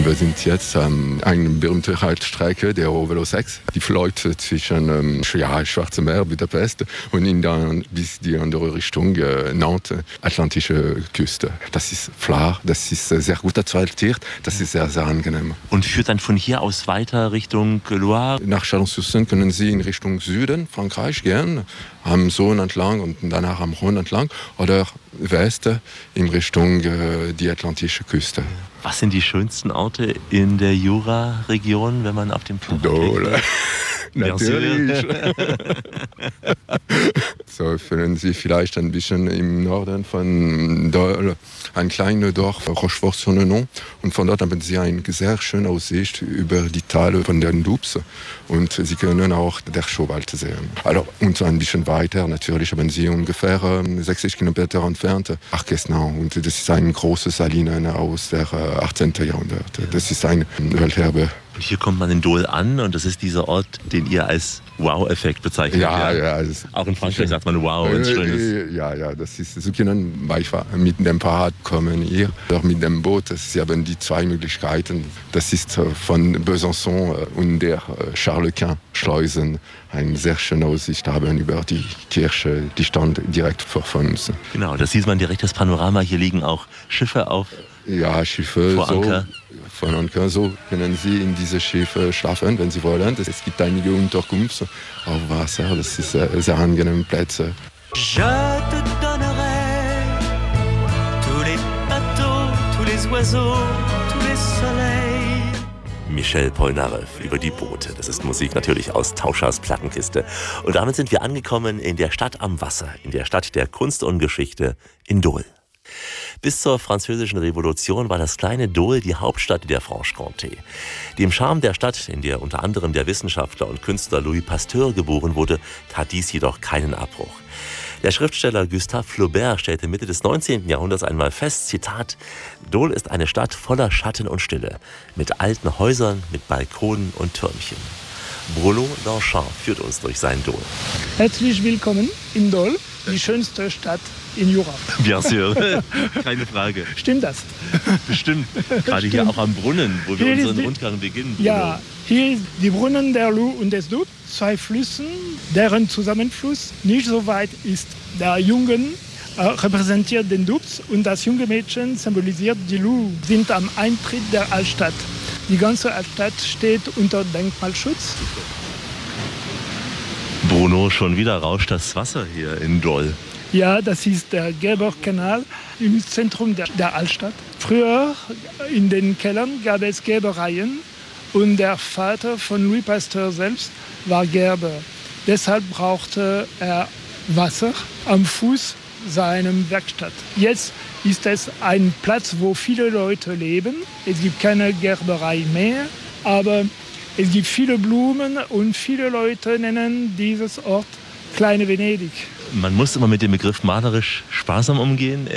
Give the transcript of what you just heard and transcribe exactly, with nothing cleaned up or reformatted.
Wir sind jetzt an einer berühmten Radstrecke, der Ovelo sechs. Die fliegt zwischen ähm, ja, Schwarzem Meer, Budapest und in dann bis die andere Richtung äh, Nantes, atlantische Küste. Das ist flach, das ist äh, sehr gut asphaltiert, das ist sehr, sehr angenehm. Und führt dann von hier aus weiter Richtung Loire? Nach Chalon-sur-Saône können Sie in Richtung Süden Frankreich gehen, am Saône entlang und danach am Rhône entlang oder Westen in Richtung äh, die atlantische Küste. Was sind die schönsten Orte in der Jura-Region, wenn man auf dem Plan Dole. Natürlich. So fühlen Sie vielleicht ein bisschen im Norden von Dole ein kleines Dorf, Rochefort-sur-Nenon. Und von dort haben Sie eine sehr schöne Aussicht über die Tale von den Doubs. Und Sie können auch den Schauwald sehen. Also, und ein bisschen weiter natürlich haben Sie ungefähr sechzig Kilometer entfernt Arquesnan. Und das ist ein großes Saline aus dem achtzehnten Jahrhundert. Das ist ein Welterbe. Und hier kommt man in Dole an und das ist dieser Ort, den ihr als Wow-Effekt bezeichnet. Ja, ja. ja. Auch in Frankreich sagt man Wow. Und schönes. Ja, ja, das ist, Sie können mit dem Fahrrad kommen hier oder mit dem Boot. Sie haben die zwei Möglichkeiten. Das ist von Besançon und der Charles-Quint-Schleusen eine sehr schöne Aussicht haben über die Kirche, die stand direkt vor uns. Genau, da sieht man direkt das Panorama. Hier liegen auch Schiffe auf. Ja, Schiffe vor Anker. So. Von Anker, so können Sie in diese Schiffe schlafen, wenn Sie wollen. Es gibt einige Unterkünfte auf Wasser, das ist sehr, sehr angenehme Plätze. Je te donnerai tous les bateaux, tous les oiseaux, tous les soleils. Michel Polnareff über die Boote. Das ist Musik natürlich aus Tauschers Plattenkiste. Und damit sind wir angekommen in der Stadt am Wasser, in der Stadt der Kunst und Geschichte in Dole. Bis zur Französischen Revolution war das kleine Dole die Hauptstadt der Franche-Comté. Dem Charme der Stadt, in der unter anderem der Wissenschaftler und Künstler Louis Pasteur geboren wurde, tat dies jedoch keinen Abbruch. Der Schriftsteller Gustave Flaubert stellte Mitte des neunzehnten Jahrhunderts einmal fest, Zitat, Dole ist eine Stadt voller Schatten und Stille, mit alten Häusern, mit Balkonen und Türmchen. Bruno Longchamp führt uns durch sein Dole. Herzlich willkommen in Dole, die schönste Stadt in Jura. Bien sûr, keine Frage. Stimmt das? Bestimmt. Gerade Stimmt. Hier auch am Brunnen, wo wir Hier unseren die, Rundgang beginnen. Bruno. Ja, hier ist die Brunnen der Loup und des Doubs, zwei Flüssen, deren Zusammenfluss nicht so weit ist. Der Jungen äh, repräsentiert den Doubs und das junge Mädchen symbolisiert die Loup, sind am Eintritt der Altstadt. Die ganze Altstadt steht unter Denkmalschutz. Bruno, schon wieder rauscht das Wasser hier in Dole. Ja, das ist der Gerberkanal im Zentrum der, der Altstadt. Früher in den Kellern gab es Gerbereien und der Vater von Louis Pasteur selbst war Gerber. Deshalb brauchte er Wasser am Fuß seiner Werkstatt. Jetzt ist es ein Platz, wo viele Leute leben. Es gibt keine Gerberei mehr, aber es gibt viele Blumen und viele Leute nennen dieses Ort Kleine Venedig. Man muss immer mit dem Begriff malerisch sparsam umgehen.